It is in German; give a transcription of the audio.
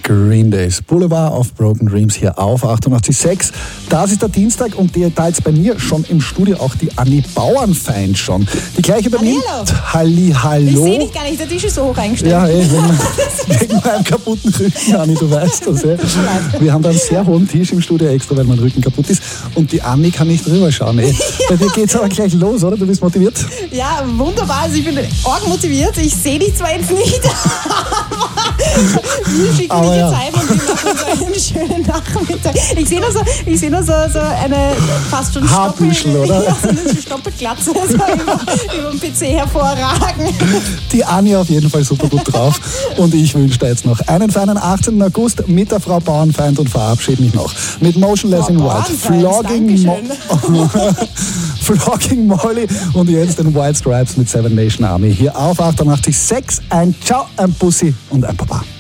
Green Days. Boulevard of Broken Dreams hier auf 88.6. Das ist der Dienstag und da jetzt bei mir schon im Studio auch die Anni Bauernfeind schon. Die gleich übernimmt. Hallo. Ich sehe dich gar nicht, der Tisch ist so hoch eingestellt. Ja, wegen meinem kaputten Rücken, Anni, du weißt das. Ja. Wir haben da einen sehr hohen Tisch im Studio extra, weil mein Rücken kaputt ist. Und die Anni kann nicht drüber schauen. Bei dir geht es aber gleich los, oder? Du bist motiviert? Ja, wunderbar. Also ich bin arg motiviert. Ich sehe dich zwar jetzt nicht, aber wir schicken dich jetzt heim und wir machen so einen schönen Nachmittag. Ich sehe nur so eine fast schon Haarbüschel, oder? Ja, so eine Stoppelglatze so über dem PC hervorragen. Die Anni auf jeden Fall super gut drauf. Und ich wünsche dir jetzt noch einen feinen 18. August mit der Frau Bauernfeind und verabschiede mich noch mit Motionless in White, Flogging Molly und jetzt den White Stripes mit Seven Nation Army. Hier auf 88.6. Ein Ciao, ein Bussi und ein Papa.